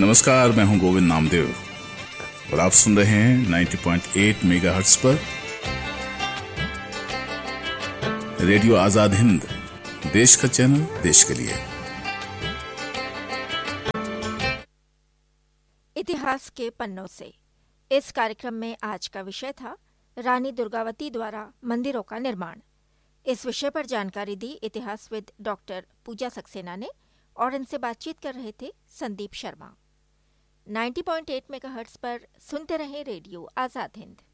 नमस्कार, मैं हूं गोविंद नामदेव और आप सुन रहे हैं 90.8 मेगाहर्ट्ज पर रेडियो आजाद हिंद, देश का चैनल, देश के लिए। इतिहास के पन्नों से इस कार्यक्रम में आज का विषय था रानी दुर्गावती द्वारा मंदिरों का निर्माण। इस विषय पर जानकारी दी इतिहासविद डॉक्टर पूजा सक्सेना ने और इनसे बातचीत कर रहे थे संदीप शर्मा। 90.8 मेगाहर्ट्ज पर सुनते रहें रेडियो आजाद हिंद।